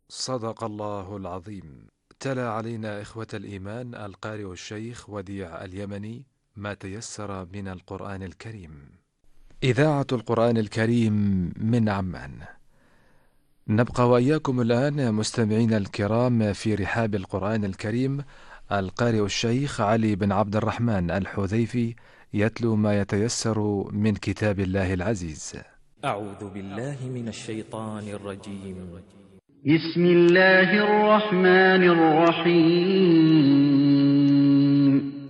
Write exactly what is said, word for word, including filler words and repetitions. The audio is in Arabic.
صدق الله العظيم. تلا علينا إخوة الإيمان القارئ الشيخ وديع اليمني ما تيسر من القرآن الكريم. إذاعة القرآن الكريم من عمان. نبقى وإياكم الآن مستمعين الكرام في رحاب القرآن الكريم. القارئ الشيخ علي بن عبد الرحمن الحذيفي يتلو ما يتيسر من كتاب الله العزيز. أعوذ بالله من الشيطان الرجيم. بسم الله الرحمن الرحيم.